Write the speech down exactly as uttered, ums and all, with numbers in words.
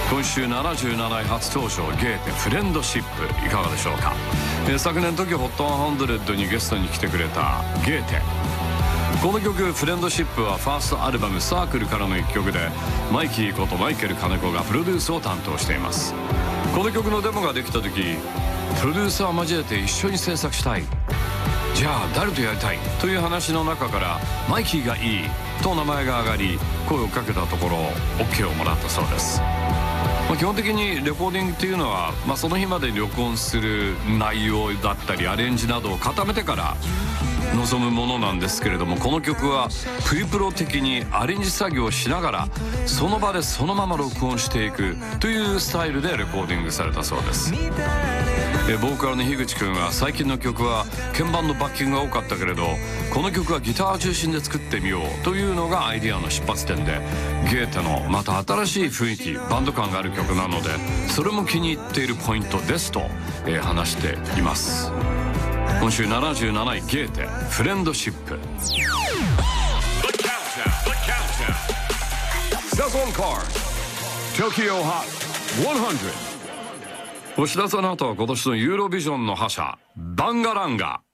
今週ななじゅうなない初登場、ゲーテフレンドシップ、いかがでしょうか。え昨年 トキホットひゃくにゲストに来てくれたゲーテ。この曲フレンドシップはファーストアルバムサークルからの一曲で、マイキーことマイケル金子がプロデュースを担当しています。この曲のデモができた時、プロデューサーを交えて一緒に制作したい、じゃあ誰とやりたいという話の中からマイキーがいいと名前が挙がり、声をかけたところ オーケー をもらったそうです。まあ、基本的にレコーディングというのは、まあ、その日までに録音する内容だったりアレンジなどを固めてから臨むものなんですけれども、この曲はプリプロ的にアレンジ作業をしながらその場でそのまま録音していくというスタイルでレコーディングされたそうです。えボーカルの樋口くんは、最近の曲は鍵盤のバッキングが多かったけれど、この曲はギター中心で作ってみようというのがアイディアの出発点で、ゲーテのまた新しい雰囲気、バンド感がある曲なので、それも気に入っているポイントですと、えー、話しています。今週ななじゅうなないゲーテフレンドシップ。 Cellphone Card Tokyo Hot ひゃく。お知らせの後は今年のユーロビジョンの覇者バンガランガ。